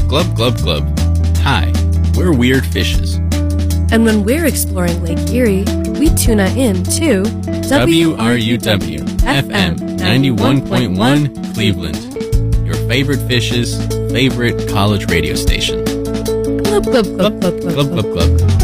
Glub Glub Glub. Hi, we're Weird Fishes. And when we're exploring Lake Erie, we tune in to WRUW FM 91.1 Cleveland. Your favorite fishes' favorite college radio station. Glub, glub, glub, glub, glub, Glub Glub Glub.